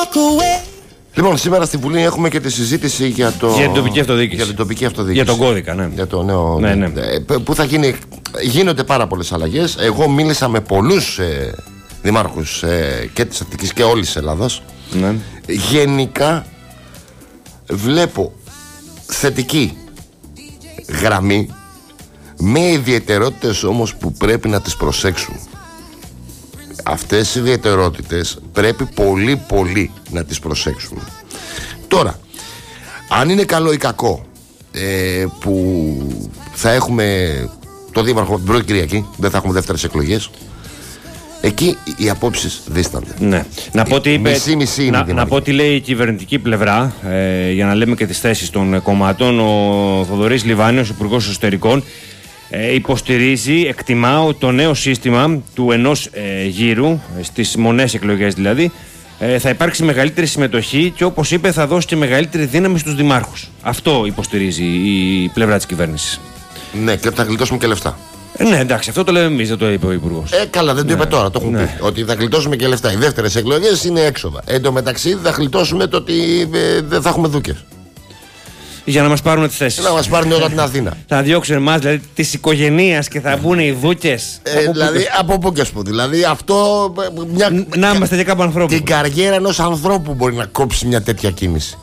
Λοιπόν, σήμερα στη Βουλή έχουμε και τη συζήτηση για την τοπική αυτοδιοίκηση. Για τον κώδικα, ναι. Για το νέο. Ναι. Που θα γίνονται πάρα πολλές αλλαγές. Εγώ μίλησα με πολλούς δημάρχους και της Αττικής και όλης της Ελλάδας. Ναι. Γενικά βλέπω θετική γραμμή, με ιδιαιτερότητες όμως που πρέπει να τις προσέξουν. Αυτές οι ιδιαιτερότητες πρέπει πολύ να τις προσέξουν. Τώρα, αν είναι καλό ή κακό που θα έχουμε το δήμαρχο την πρώτη Κυριακή, δεν θα έχουμε δεύτερες εκλογές, εκεί οι απόψεις δίστανται. Ναι. Να πω ότι μισή είναι να πω ότι λέει η κυβερνητική πλευρά, για να λέμε και τις θέσεις των κομμάτων. Ο Θοδωρής Λιβάνιος, Υπουργός Εσωτερικών, υποστηρίζει, εκτιμά ότι το νέο σύστημα του ενός γύρου, στις μονές εκλογές δηλαδή, θα υπάρξει μεγαλύτερη συμμετοχή και, όπως είπε, θα δώσει και μεγαλύτερη δύναμη στους δημάρχους. Αυτό υποστηρίζει η πλευρά της κυβέρνησης. Ναι, και θα γλιτώσουμε και λεφτά. Ναι, εντάξει, αυτό το λέμε εμείς, δεν το είπε ο Υπουργός. Καλά, δεν το είπε τώρα, το έχουμε πει. Ότι θα γλιτώσουμε και λεφτά. Οι δεύτερες εκλογές είναι έξοδα. Εν τω μεταξύ θα γλιτώσουμε το ότι δεν θα έχουμε δούκες. Για να μας πάρουν τις θέσεις. Να μας πάρουν όλα την Αθήνα. Θα διώξουν εμάς, δηλαδή της οικογένειας, και θα μπουν οι δούκες. Δηλαδή από πού και σπου. Δηλαδή αυτό. Να είμαστε και κάπου ανθρώπου. Την καριέρα ενός ανθρώπου μπορεί να κόψει μια τέτοια κίνηση.